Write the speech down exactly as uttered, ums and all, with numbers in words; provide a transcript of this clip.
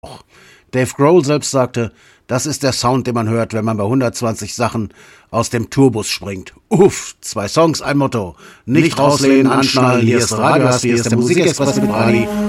Dave Grohl selbst sagte, das ist der Sound, den man hört, wenn man bei hundertzwanzig Sachen aus dem Tourbus springt. Uff, zwei Songs, ein Motto. Nicht rauslehnen, anschnallen, hier ist Radio H S V, hier ist der Musikexpress mit Radi.